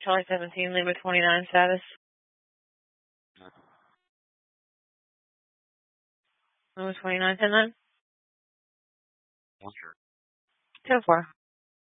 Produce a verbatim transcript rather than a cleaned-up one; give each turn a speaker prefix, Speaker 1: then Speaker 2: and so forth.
Speaker 1: Charlie seventeen, Lima twenty-nine status. Lima twenty-nine, ten nine.
Speaker 2: Sure.
Speaker 1: ten four.